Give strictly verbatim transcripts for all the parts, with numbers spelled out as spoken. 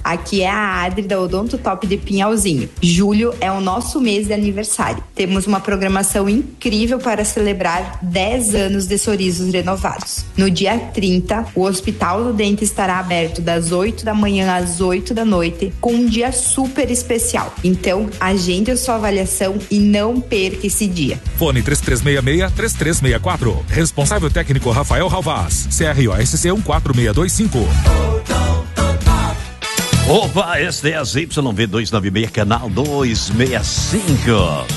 Aqui é a Adri da Odonto Top de Pinhalzinho. Julho é o nosso mês de aniversário. Temos uma programação incrível para celebrar dez anos de sorrisos renovados. No dia trinta, o Hospital do Dente estará aberto das oito da manhã às oito da noite, com um dia super especial. Então, agende a sua avaliação e não perca esse dia. Fone três três seis seis, três três seis quatro. Responsável técnico Rafael Ralvaz. C R O S C um quatro seis dois cinco. Opa, este é a Z Y V duzentos e noventa e seis, canal duzentos e sessenta e cinco.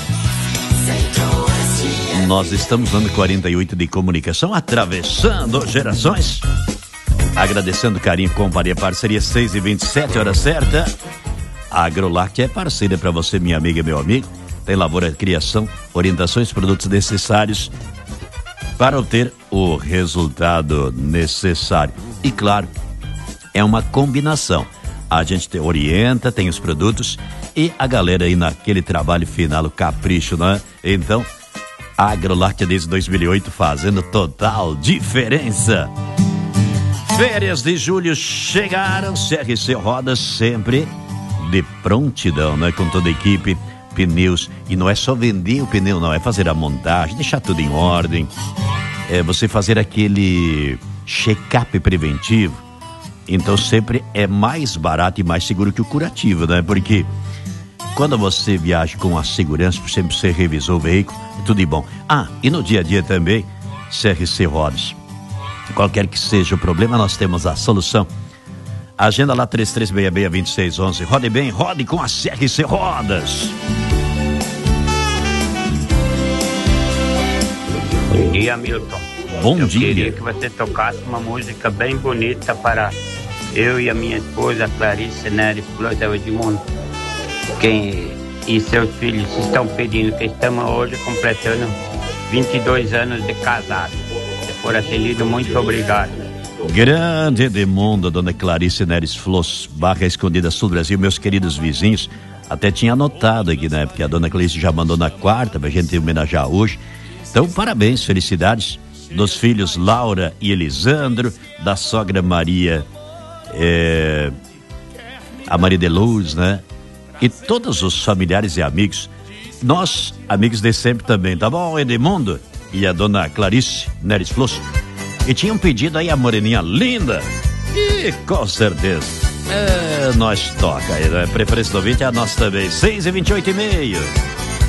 Nós estamos no ano quarenta e oito de comunicação, atravessando gerações. Agradecendo o carinho, companhia, parceria seis e vinte e sete, hora certa. A Agrolact é parceira para você, minha amiga e meu amigo. Tem lavoura, criação, orientações, produtos necessários para obter o resultado necessário. E claro, é uma combinação. A gente te orienta, tem os produtos e a galera aí naquele trabalho final, o capricho, né? Então, a Agrolact desde dois mil e oito fazendo total diferença. Férias de julho chegaram, C R C Rodas sempre de prontidão, né? Com toda a equipe, pneus, e não é só vender o pneu, não, é fazer a montagem, deixar tudo em ordem, é você fazer aquele check-up preventivo. Então sempre é mais barato e mais seguro que o curativo, né? Porque quando você viaja com a segurança, sempre você revisou o veículo, é tudo de bom. Ah, e no dia a dia também, C R C Rodas. Qualquer que seja o problema, nós temos a solução. Agenda lá três três seis seis, dois seis um um. Rode bem, rode com a C R C Rodas. Bom dia, Milton. Bom eu dia. Eu queria que você tocasse uma música bem bonita para eu e a minha esposa, Clarice Nery Flores Edmundo. Quem e seus filhos estão pedindo, que estamos hoje completando vinte e dois anos de casado. Se for atendido, muito obrigado. Grande Edmundo, dona Clarice Neres Flores, Barra Escondida Sul Brasil, meus queridos vizinhos. Até tinha anotado aqui, né? Porque a dona Clarice já mandou na quarta pra gente homenagear hoje. Então, parabéns, felicidades dos filhos Laura e Elisandro, da sogra Maria, é, a Maria de Luz, né? E todos os familiares e amigos. Nós, amigos de sempre também, tá bom, Edmundo? E a dona Clarice Neres Flores. E tinha um pedido aí, a moreninha linda. E com certeza, é, nós toca aí, né? Preferência do ouvinte é a nossa também, seis e vinte e oito e meio.